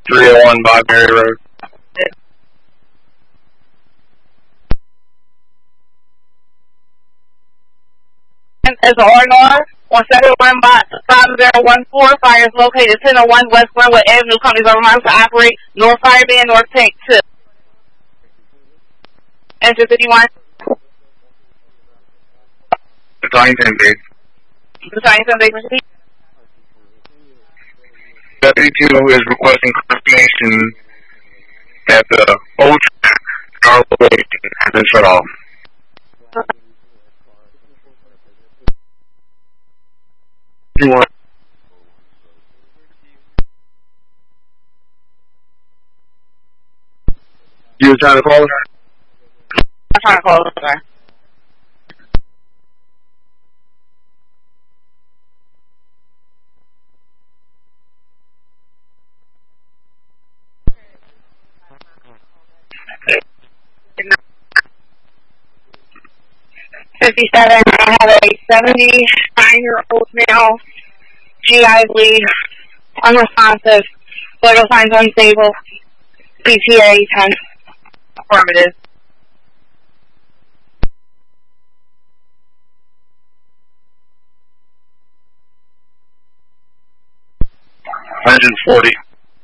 301 Byberry Road. As RNR 171 by 5014, fire is located 1001 West Glenwood Avenue. Companies are reminded to operate North Fire Band, North Tank 2. Enter 51. Battalion 10 base. Battalion 10 base, proceed. Deputy 2 is requesting confirmation that the old Charlotte has been shut off. You were trying to call her? I'm trying to call her. I have a 79-year-old male, GI bleed, unresponsive, vital signs unstable, PTA 10, affirmative. $140.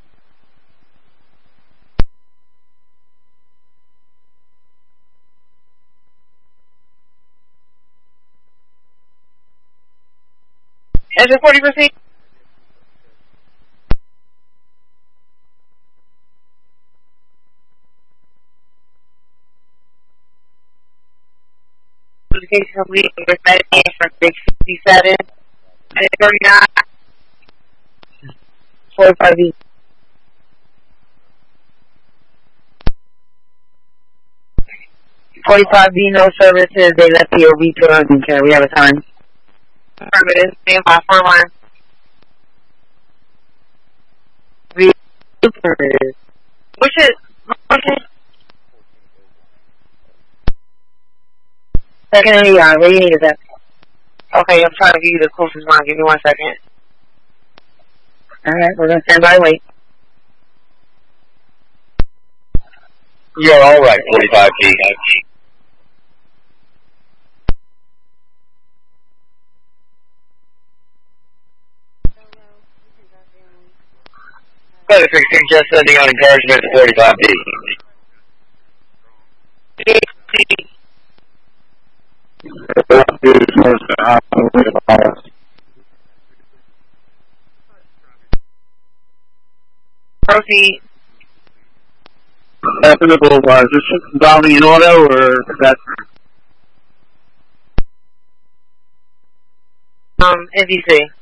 Enter 40, proceed. Notification complete for 67 and 39. 45B. No services. They left the OB to can we have a time? Affirmative. Stand by 41. Which is second and what do you need is that? Okay, I'm trying to give you the closest one. Give me 1 second. Alright, we're gonna stand by and wait. You're alright, 45B. Better 16, just sending out encouragement to 45B. Proceed. Is this involving an auto or is that? NBC.